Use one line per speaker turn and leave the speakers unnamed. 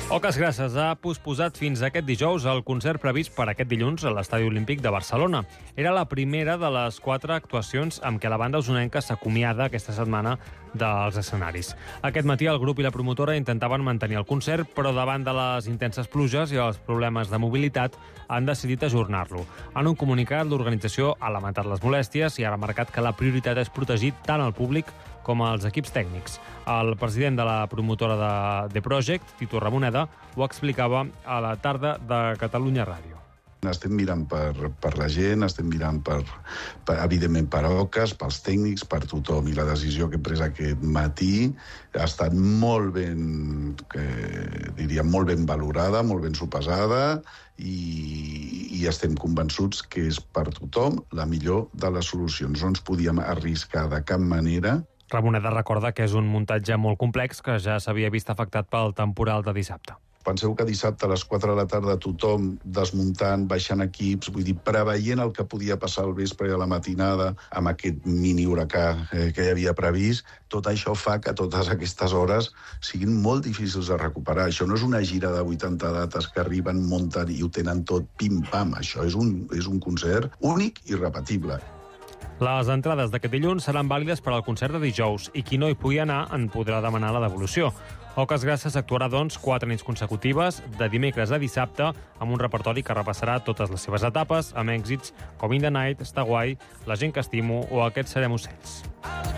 Oques Grasses ha posposat fins aquest dijous el concert previst per aquest dilluns a l'Estadi Olímpic de Barcelona. Era la primera de les 4 actuacions amb què la banda usonenca s'acomiada aquesta setmana dels escenaris. Aquest matí el grup i la promotora intentaven mantenir el concert, però davant de les intenses pluges i els problemes de mobilitat han decidit ajornar-lo. En un comunicat, l'organització ha lamentat les molèsties i ha remarcat que la prioritat és protegir tant el públic com els equips tècnics. El president de la promotora de The Project, Tito Ramoneda, ho explicava a la tarda de Catalunya Ràdio.
Estem mirant per la gent, estem mirant evidentment per Oques, pels tècnics, per tothom. I la decisió que hem pres aquest matí ha estat molt ben valorada, molt ben sopesada i estem convençuts que és per tothom la millor de les solucions. No ens podíem arriscar de cap manera.
Ramoneda recorda que és un muntatge molt complex que ja s'havia vist afectat pel temporal de dissabte.
Penseu que dissabte a les 4 de la tarda tothom desmuntant, baixant equips, vull dir, preveient el que podia passar al vespre i a la matinada amb aquest mini huracà que hi havia previst, tot això fa que totes aquestes hores siguin molt difícils de recuperar. Això no és una gira de 80 dates que arriben, munten i ho tenen tot pim-pam. Això és un concert únic i irrepetible.
Les entrades d'aquest dilluns seran vàlides per al concert de dijous i qui no hi pugui anar en podrà demanar la devolució. Oques Grasses actuarà, doncs, 4 nits consecutives, de dimecres a dissabte, amb un repertori que repassarà totes les seves etapes, amb èxits com In the Night, Està guai, La gent que estimo o Aquests serem ocells.